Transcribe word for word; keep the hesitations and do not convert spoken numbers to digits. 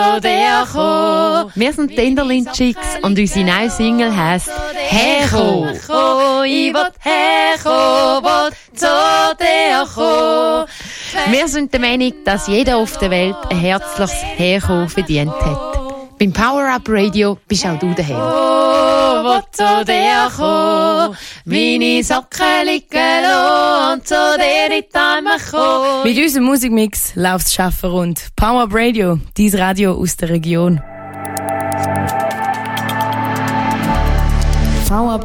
Wir sind die Enderlin Chicks und unsere neue Single heisst «Herko». Ich will herko, will zu dir kommen. Wir sind der Meinung, dass jeder auf der Welt ein herzliches Herko verdient hat. Beim Power-Up Radio bist auch du daheim. Oh, will zu dir kommen, meine Socken liegen lassen und zu dir in die Arme kommen. Mit unserem Musikmix läuft es Schaffen rund. Power-Up Radio, dein Radio aus der Region. Power